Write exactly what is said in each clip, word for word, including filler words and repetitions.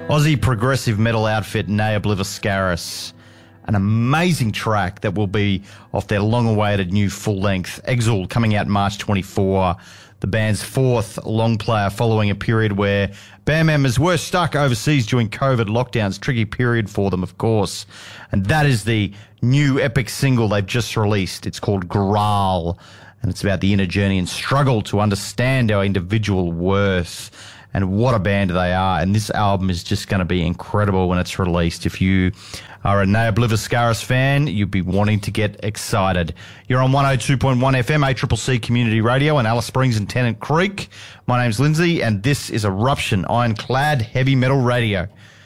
Aussie progressive metal outfit Nea Obliviscaris. An amazing track that will be off their long-awaited new full-length Exile coming out March twenty-fourth. The band's fourth long player following a period where band members were stuck overseas during COVID lockdowns. Tricky period for them, of course. And that is the new epic single they've just released. It's called Graal, and it's about the inner journey and struggle to understand our individual worth. And what a band they are. And this album is just going to be incredible when it's released. If you are a Nea Obliviscaris fan, you'd be wanting to get excited. You're on one oh two point one F M, A C C C Community Radio in Alice Springs and Tennant Creek. My name's Lindsay, and this is Eruption, ironclad heavy metal radio.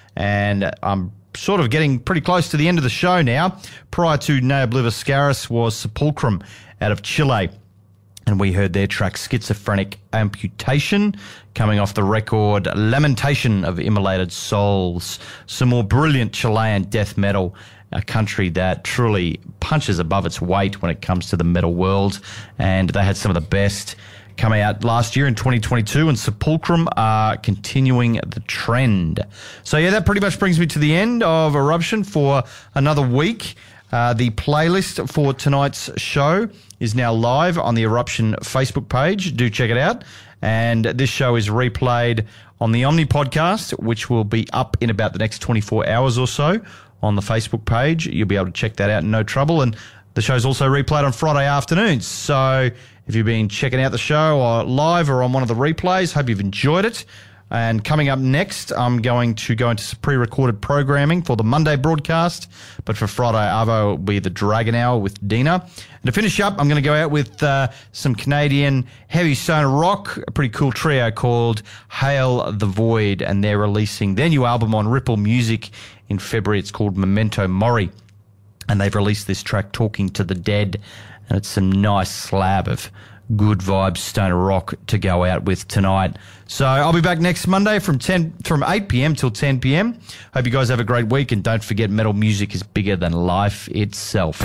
And I'm sort of getting pretty close to the end of the show now. Prior to Nea Obliviscaris was Sepulchrum out of Chile. And we heard their track Schizophrenic Amputation coming off the record Lamentation of Immolated Souls. Some more brilliant Chilean death metal, a country that truly punches above its weight when it comes to the metal world. And they had some of the best coming out last year in twenty twenty-two, and Sepulchrum are continuing the trend. So yeah, that pretty much brings me to the end of Eruption for another week. Uh, the playlist for tonight's show is now live on the Eruption Facebook page. Do check it out. And this show is replayed on the Omni podcast, which will be up in about the next twenty-four hours or so on the Facebook page. You'll be able to check that out, no trouble. And the show's also replayed on Friday afternoons. So if you've been checking out the show or live or on one of the replays, hope you've enjoyed it. And coming up next, I'm going to go into some pre-recorded programming for the Monday broadcast. But for Friday, Arvo will be the Dragon Hour with Dina. And to finish up, I'm going to go out with uh, some Canadian heavy stoner rock, a pretty cool trio called Hail the Void. And they're releasing their new album on Ripple Music in February. It's called Memento Mori. And they've released this track, Talking to the Dead. And it's some nice slab of good vibes stoner rock to go out with tonight. So I'll be back next Monday from ten from eight p.m. till ten p.m. Hope you guys have a great week, and don't forget, metal music is bigger than life itself.